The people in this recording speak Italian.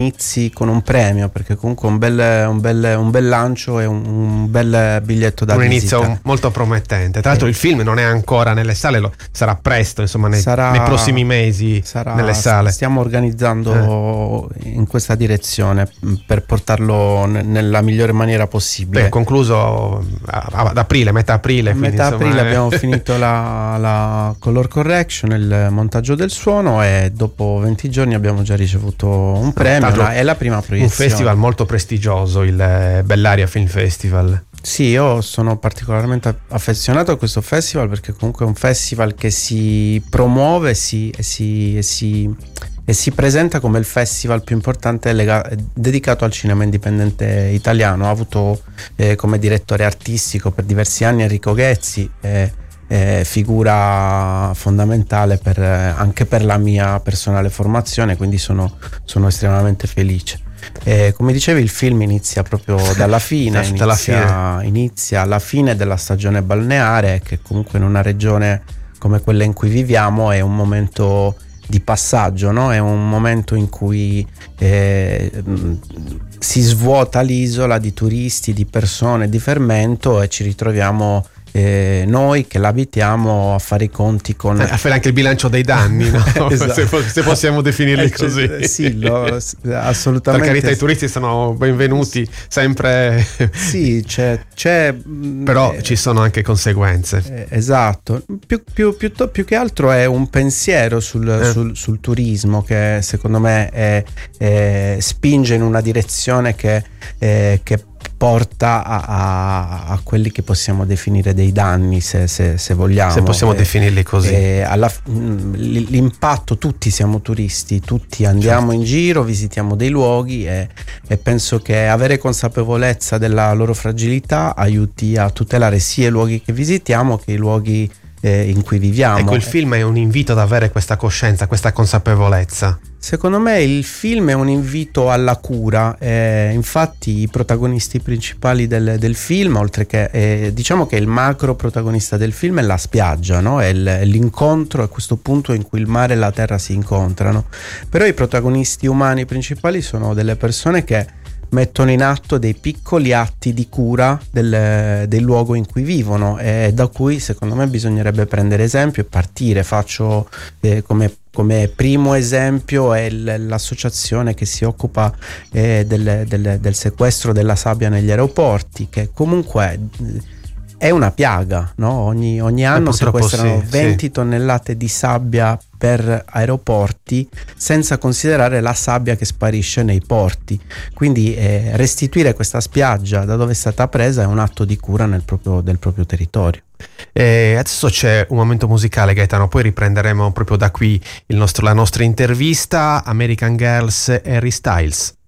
inizi con un premio, perché comunque un bel lancio e un bel biglietto da visita. Un inizio molto promettente. Tra l'altro il film non è ancora nelle sale, sarà presto, insomma, nei prossimi mesi nelle sale. Stiamo organizzando in questa direzione per portarlo nella migliore maniera possibile. Concluso ad aprile, metà aprile. Aprile abbiamo finito la color correction, il montaggio del suono, e dopo 20 giorni abbiamo già ricevuto un premio. È la prima proiezione. Un festival molto prestigioso, il Bellaria Film Festival. Sì, io sono particolarmente affezionato a questo festival, perché comunque è un festival che si promuove e si presenta come il festival più importante dedicato al cinema indipendente italiano. Ha avuto come direttore artistico per diversi anni Enrico Ghezzi, figura fondamentale anche per la mia personale formazione, quindi sono estremamente felice. Come dicevi, il film inizia proprio dalla fine, inizia alla fine della stagione balneare, che comunque in una regione come quella in cui viviamo è un momento di passaggio, no? È un momento in cui si svuota l'isola di turisti, di persone, di fermento, e ci ritroviamo noi che l'abitiamo a fare i conti con a fare anche il bilancio dei danni, no? Esatto. se possiamo definirli così. Sì, assolutamente. Per carità, i turisti sono benvenuti sempre. Sì, c'è però ci sono anche conseguenze. Esatto. Più che altro è un pensiero sul turismo che secondo me spinge in una direzione che porta a quelli che possiamo definire dei danni, se vogliamo. Se possiamo definirli così. L'impatto, tutti siamo turisti, tutti andiamo in giro, visitiamo dei luoghi e penso che avere consapevolezza della loro fragilità aiuti a tutelare sia i luoghi che visitiamo che i luoghi in cui viviamo. Ecco, il film è un invito ad avere questa coscienza, questa consapevolezza. Secondo me il film è un invito alla cura, infatti i protagonisti principali del film, oltre che diciamo che il macro protagonista del film è la spiaggia, no? È l'incontro, è questo punto in cui il mare e la terra si incontrano, però i protagonisti umani principali sono delle persone che mettono in atto dei piccoli atti di cura del luogo in cui vivono, e da cui secondo me bisognerebbe prendere esempio e partire. Faccio come primo esempio è l'associazione che si occupa del sequestro della sabbia negli aeroporti, che comunque è una piaga, no? Ogni anno sequestrano 20 tonnellate di sabbia per aeroporti, senza considerare la sabbia che sparisce nei porti. Quindi restituire questa spiaggia da dove è stata presa è un atto di cura del proprio territorio. Adesso c'è un momento musicale, Gaetano, poi riprenderemo proprio da qui la nostra intervista. American Girls, Harry Styles.